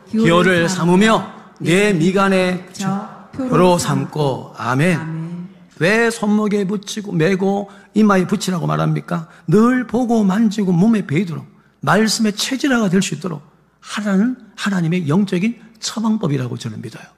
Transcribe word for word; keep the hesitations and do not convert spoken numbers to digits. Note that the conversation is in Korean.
기호를 삼으며 내 미간에 표로 삼고. 아멘. 아멘. 왜 손목에 붙이고 메고 이마에 붙이라고 말합니까? 늘 보고 만지고 몸에 배이도록 말씀의 체질화가 될 수 있도록 하라는 하나님의 영적인 처방법이라고 저는 믿어요.